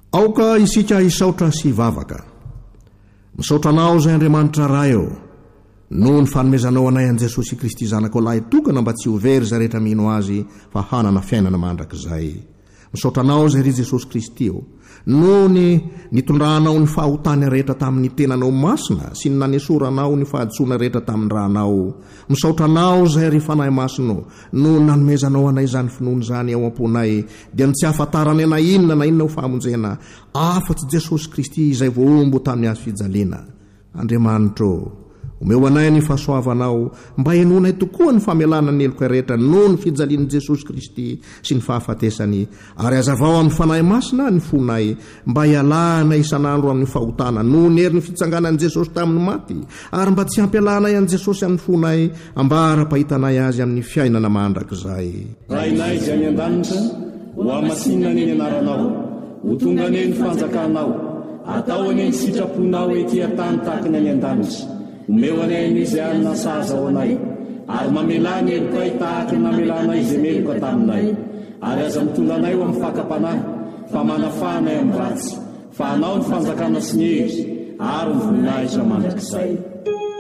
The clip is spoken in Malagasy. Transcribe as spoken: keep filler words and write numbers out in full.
aoka isika hisaotra sy hivavaka. Misaotranao izay Andriamanitra ray eo no ny fanomezanao anay an' Jesosy Kristy zanaka lahy tokana mba tsy ho very za rehetra mino azy fa hanana fiainana mandrakizay. Misaotranao izay ry Jesosy Kristy eo no ny nitondrahanao ny fahotany rehetra tamin'ny tenanao masina sy ny nanesoranao ny fahadsoana rehetra tamin'ny rahanao. Misaotranao izay ry fanahy masino no nanomezanao anay izany finoana izany ao am-ponay dia tsy ahafantarany ana inona na inona ho famonjena afa-tsy Jesosy Kristy izay voaombo tamin'ny azy fijaliana. Andriamanitra, omeo anay ny fahasoavanao mba henonay tokoa ny famelana ny heloka rehetra noho ny fijalian'i Jesosy Kristy sy ny fahafatesany, ary azavao amin'ny fanahy masina ny fonay mba hialana isan'andro amin'ny fahotana noho ny herin'ny fitsanganan'i Jesosy tamin'ny maty, ary mba tsy hampialanay an'i Jesosy amin'ny fonay ambara-pahitanay azy amin'ny fiainana mandrakizay. Rainay izay any an-danitra ho amasinina ny anaranao, ho tonga ane ny fanjakanao, atao ane ny sitraponao ety an-tany tahaka ny any an-danitra. Omeo anay n'izy anina saza ao anay, ary mamela ny helokay tahaka ny namelanay izay meloka taminay, ary aza mitondra anay ho amin'ny fakapanahy, fa manafanay amin'ny ratsy, fa anao ny fanjakana sy ny hery, ary ny voninahitra mandrakizay.